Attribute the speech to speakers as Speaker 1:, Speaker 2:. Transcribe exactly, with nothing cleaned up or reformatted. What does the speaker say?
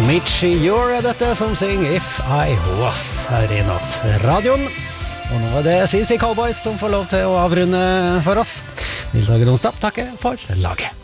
Speaker 1: Michi Jure er dette som synger If I Was her i natt radioen. Og nå er det C C Cowboys som får lov til å avrunde for oss. Deltaker onsdag, takker for laget.